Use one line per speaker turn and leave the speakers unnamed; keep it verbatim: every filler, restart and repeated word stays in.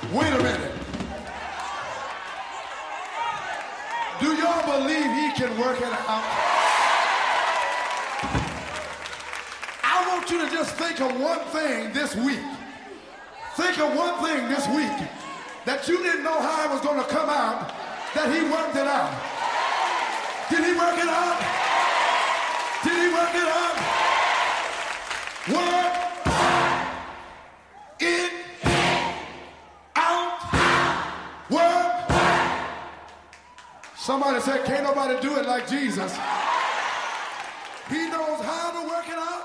Wait a minute. Do y'all believe he can work it out? I want you to just think of one thing this week. Think of one thing this week that you didn't know how it was going to come out, that he worked it out. Did he work it out? Did he work it out? Work it out. Work. Somebody said, can't nobody do it like Jesus. He knows how to work it out.